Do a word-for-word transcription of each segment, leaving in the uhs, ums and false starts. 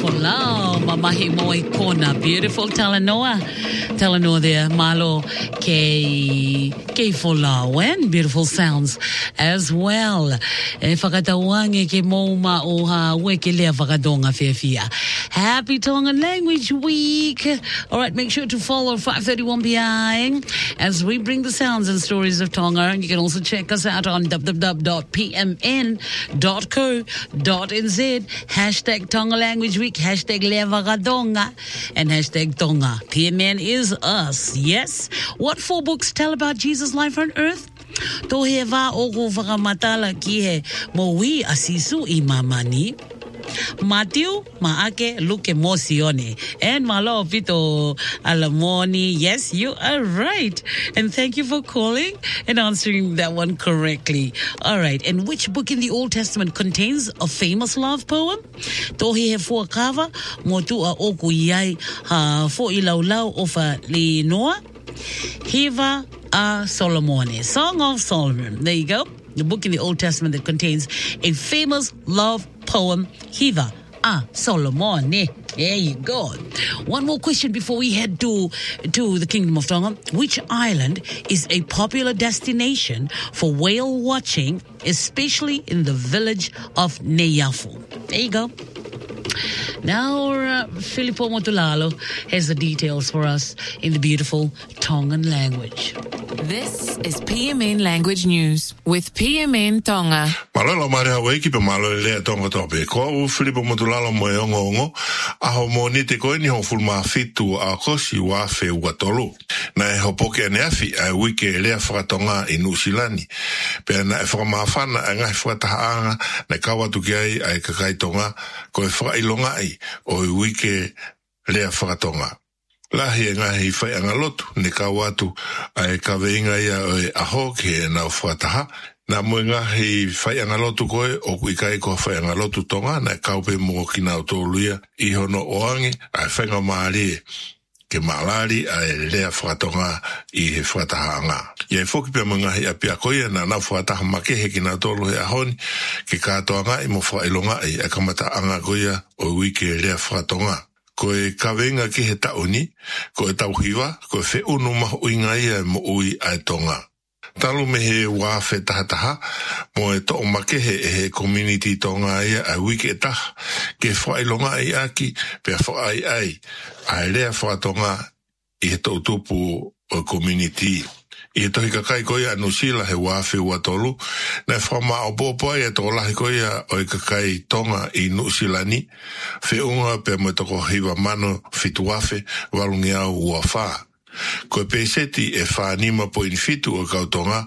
Folau, mamahi moe kona. Beautiful Talanoa. Talanoa there, malo ke ke folau, and beautiful sounds as well. E whakatawange ke mouma o ha weke lea whakadonga whewhia. Happy Tongan Language Week. All right, make sure to follow five thirty-one P I as we bring the sounds and stories of Tonga. You can also check us out on w w w dot p m n dot co dot n z. Hashtag Tonga Language Week, hashtag Lea Whakadonga, and hashtag Tonga. P M N is us, yes? What four books tell about Jesus' life on earth? Tō he wā o ko whakamatala ki he mowi asisu I mamani. Matthew, Maake, Luke, Mosione, and Malo Pito Alamoni. Yes, you are right. And thank you for calling and answering that one correctly. All right. And which book in the Old Testament contains a famous love poem? Tohi he fuakawa, motua oku iai ha fo ilaulau ofa li noa. Hiva a Solomone, Song of Solomon. There you go. The book in the Old Testament that contains a famous love poem, Hiva a Solomone. There you go. One more question before we head to, to the Kingdom of Tonga. Which island is a popular destination for whale watching, especially in the village of Neiafu? There you go. Now, uh, Filippo Motulalo has the details for us in the beautiful Tongan language. This is P M N Language News with P M N Tonga. Malolo mare hawe ki pe malo le Tonga tope. Ko u Filippo Motulalo mo e ongo ongo. Aho mo ni te koe ni ho fulma fitu a kosi wa fe watolu. Na e hopoke ane afi a wike lea whakatonga I Nusilani. Pe na e whakamawhana a ngai whakatahaanga na kawatu ki ai a e kakai tonga ko e whakailonga ai o I wike lea whakatonga. Lahi e ngahi whai anga lotu, ne kawatu a e kaweinga ia o e aho ki e nau whataha. Na mo ngahi whai anga lotu koe o kuikai ko whai anga lotu tonga na e kaupe mo ki nau tōluia I hono oangi a e whainga maari ke maalari a e lea whakatonga I he whataha anga. Ia e whoki pia mo ngahi a pia koe na nau whataha makehe ki nau tōlu he ahoni ke katoa nga I mo whailonga I a kamata anga koea o wike lea whakatonga. Ko e kawenga ki he tauni, ko e tauhiwa, ko e whiunu mahu inga ia mo ui ai tonga. Talu me he wā whe tahataha, mo e to make he e he community tonga ia ai wiki e taha, ke whailonga I aki, pia whaai ai, ai lea whaatonga I he tautupu o community. I he tohi kakai koia anu sila he wāwhi ua tolu, na whama o popo e tō lahi koia o i kakai tonga I Nusilani, whiunga pe mo toko hiwa mano fitu wafe, walungi au ua whā. Ko e peseti e whanima po in fitu o kautonga,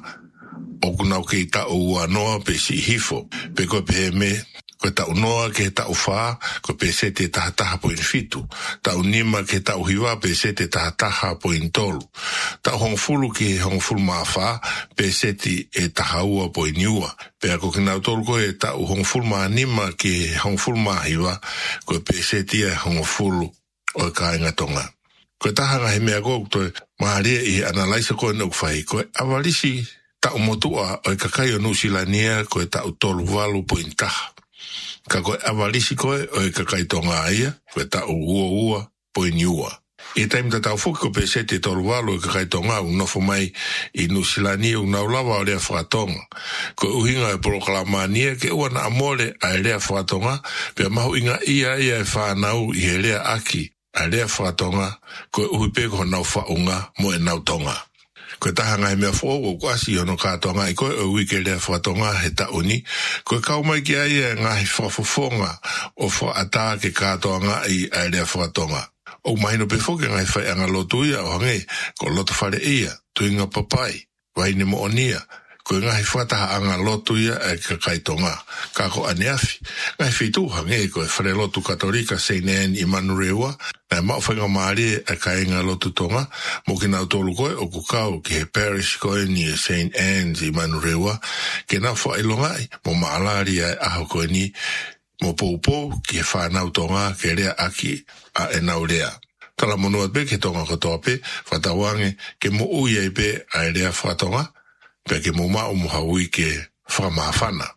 o kunau ke I tau ua noa pe si hifo, pe ko pe me, ko tau noa ke tau whā, ko pe sete tahataha po in fitu. Tau nima ke tau hiwa pe sete tahataha po in tolu. Tau hongfulu ke hongfulu maa whā, pe sete e tahaua po in iua. Pe ako kinau tolu ko e tau hongfulu maa nima ke hongfulu maa hiwa, ko pe sete e hongfulu o kāinga tonga. Ko tahanga he mea kōk toi, maharia I analaisa koe nuk whai, ko awarisi tau motua o kakai o Nusilania ko e tau tolu walu po in taha. Ka koe awarisi koe o e kakai tonga aia, koe tau ua ua po in iua. I taim ta tau fuki ko pe sete tolu walu o kakai tonga u nofo mai I Nusilania u naulawa o lea whakatonga. Ko uhinga e proklamania ke ua na amore a e lea whakatonga, pia mahu inga ia ia e whanau I he lea aki a lea whakatonga, ko uhipe ko nau whaunga mo e nau tonga. Ko tahanga he mea fōko ko asi hono kātonga I koe o wike lea whakatonga he tauni, ko kaumai ki aia ngahi whafofonga o whaata ke kātonga I a lea whakatonga. O mahino pe fōke ngai whai anga lotuia o hange, ko loto whare ia, tuinga papai, waine mo onia, ko ngahi whataha anga lotuia e kakai tonga, kako aneafi. Ngai whitu hange ko e whare lotu katolika Saint Anne I Manurewa, na mau whainga maari e kainga lotu tonga, mo ki nau tolu koe o kukau ki he parish koe ni Saint Anne's I Manurewa, ke nau whailongai, mo maalari ai aho koe ni, mo poupo ki he whanau tonga ke rea aki a e nau rea. Tala monua pe ke tonga katoa pe, whatawange ke mo ui ai pe a e rea whatonga, pe ke mo mao mo haui ke whamawhana.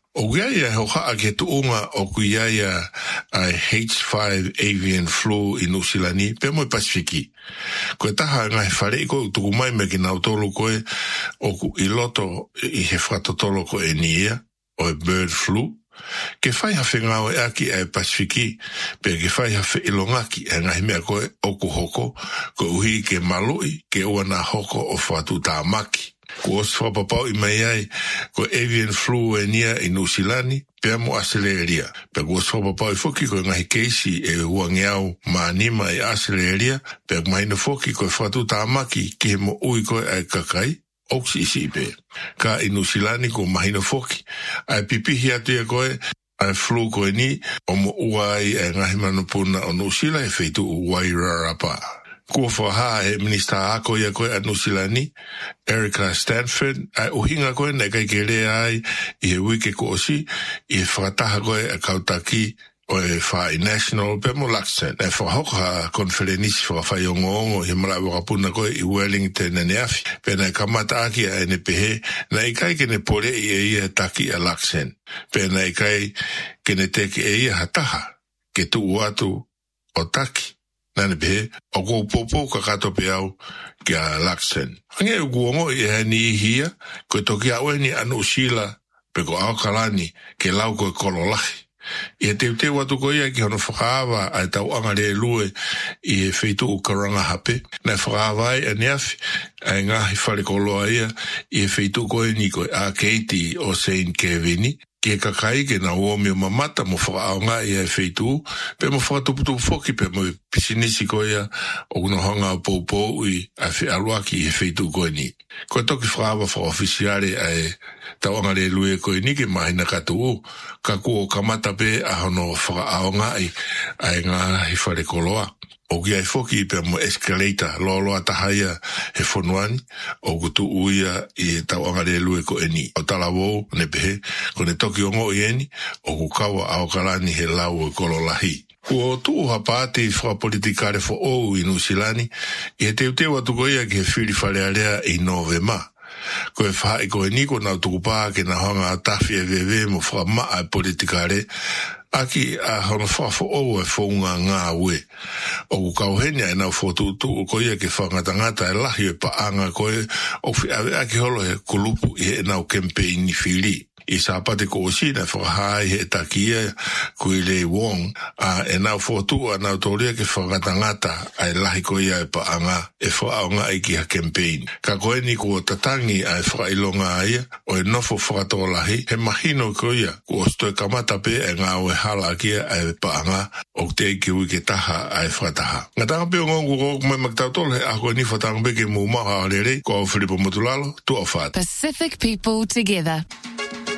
O iaia ho haa ke tuunga o ku iaia ai H five avian flu i Nusilani pe mo Pasifiki. Ko taha ngai whare ko tuku mai me ki nau tolu koe o ku i loto i he whatotolo ko e nia o e bird flu. Ke whai hawhi ngāo e aki ai Pasifiki pe ke whai hawhi ilongaki e ngai mea koe o ku hoko ko uhi ke malui ke ua na hoko o whatu tā maki. Ko os whapapau i mai ai ko avian flu e nia i Nusilani pe mo Australia. Pe ko os whapapau i whoki ko ngahi keisi e ua ngeau maanima i Australia pe maina whoki ko whatu tā maki ki he mo ui koe ai kakai oksi isi pe. Ka i Nusilani ko mahina whoki ai pipihi atu e koe ai flu koe ni o mo ua ai e ngahi manupuna o Nusila e feitu u Wairarapa. Kua whaha he minista ako ia koe a Nusilani, Erica Stanford, ai uhinga koe nei kai ke rea ai i he wike ko osi, i he whakataha koe a kautaki o e whai national pe mo laksen. E whahoka konferenisi whawhai o ngongo he mara wakapuna koe i Wellington e neafi, pe nei kamata aki a ene pehe, nei kai ke ne pore i e ia taki a laksen, pe nei kai ke ne teke e ia hataha, ke tu uatu o taki. Nane pe, o ko popo ka kato pe au ki a laksen. Ange u guongo i e ni i hia, ko toki au e ni anu sila pe ko au kalani ke lau ko e kololahi. I e teu teu atu ko ia ki hono whakaawa ai tau anga re lue i e feitu u karanga hape. Nei whakaawa ai a neafi, ai ngahi whare koloa ia i e feitu ko e ni ko a Katie o Saint Kevini. Ke kakai ke na uomi o mamata mo whakaonga i e feitu, pe mo whakatuputu whoki pe mo pisinisi ko ia o kuna honga o poupou i a whi aluaki i e feitu ko ni. Ko toki whakawa whakaofisiare ai tauanga le lue ko ni ke mahina katu ka ku o kamata pe a hono whakaonga i ai ngā hi whare koloa. O ki ai whoki pe mo escalator loloa tahaia he whonuani o kutu uia i tauanga le lue ko eni. O talawou ne pehe ko ne toki ongo i eni o kukawa ao kalani he lau e kololahi. Ko tuu hapati whakapolitikare fo ou i Nusilani i he teu teu atu koia ki he whiri wharearea i Novema. Ko e whae ko e niko nau tukupaa ke na honga tafi e vewe mo whakamaa e politikare aki a hono whafo o e whaunga ngā ue. O ku kauhenia e nau whotutu o koia ke whangatangata e lahi e paanga koe o whi awe aki holo he kulupu i he nau kempeini whiri. I sāpate ko o sina whakahai he takia kui le wong a e nau whotu a nau tōria ke whangatangata ai lahi koia e paanga e whaaonga i ki ha campaign. Ka koe ni ko tatangi ai whakailonga aia o e nofo whakatolahi he mahino koia ko o stoi kamata pe e ngā o e hala kia ai paanga o te ki ui ke taha ai whakataha. Ngā tanga pe o ngongu ko mai maktautol he ako ni whatanga pe ke mu maha arere ko o Filipo Motulalo tu o whata. Pacific people together.